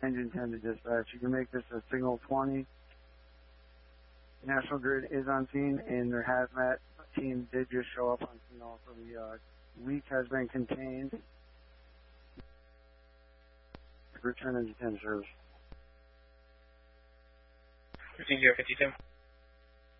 Engine 10 to dispatch. You can make this a signal 20. National Grid is on scene, and their hazmat team did just show up on scene also. The leak has been contained. Return Engine 10 service. 15-052.